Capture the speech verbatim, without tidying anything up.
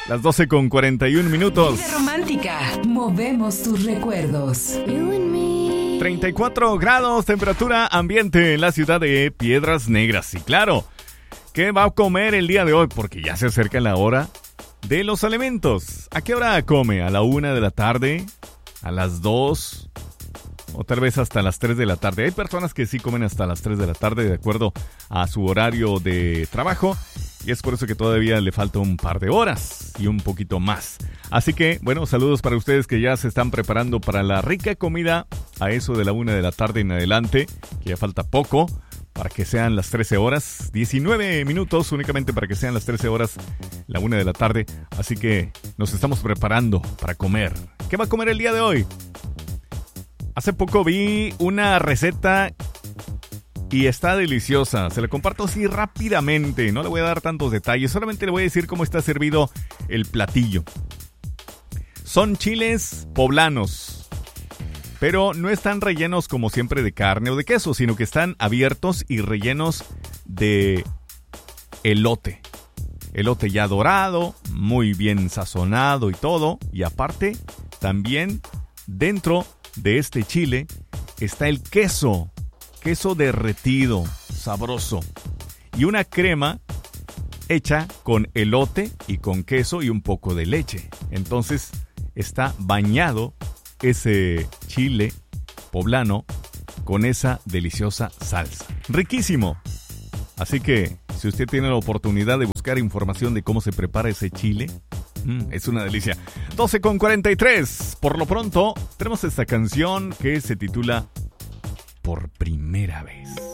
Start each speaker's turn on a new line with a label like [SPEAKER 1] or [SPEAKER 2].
[SPEAKER 1] Las doce con cuarenta y un minutos.
[SPEAKER 2] Vida romántica, movemos tus recuerdos.
[SPEAKER 1] treinta y cuatro grados, temperatura ambiente en la ciudad de Piedras Negras. Y claro, ¿qué va a comer el día de hoy? Porque ya se acerca la hora de los alimentos. ¿A qué hora come? ¿A la una de la tarde? ¿A las dos? O tal vez hasta las tres de la tarde. Hay personas que sí comen hasta las tres de la tarde de acuerdo a su horario de trabajo. Y es por eso que todavía le falta un par de horas y un poquito más. Así que, bueno, saludos para ustedes que ya se están preparando para la rica comida a eso de la una de la tarde en adelante, que ya falta poco para que sean las trece horas. diecinueve minutos únicamente para que sean las trece horas, la una de la tarde. Así que nos estamos preparando para comer. ¿Qué va a comer el día de hoy? Hace poco vi una receta y está deliciosa. Se la comparto así rápidamente. No le voy a dar tantos detalles. Solamente le voy a decir cómo está servido el platillo. Son chiles poblanos. Pero no están rellenos como siempre de carne o de queso, sino que están abiertos y rellenos de elote. Elote ya dorado, muy bien sazonado y todo. Y aparte, también dentro de este chile está el queso. Queso derretido, sabroso. Y una crema hecha con elote y con queso y un poco de leche. Entonces está bañado ese chile poblano con esa deliciosa salsa. Riquísimo. Así que si usted tiene la oportunidad de buscar información de cómo se prepara ese chile, mmm, es una delicia. doce con cuarenta y tres. Por lo pronto tenemos esta canción que se titula Por Primera Vez.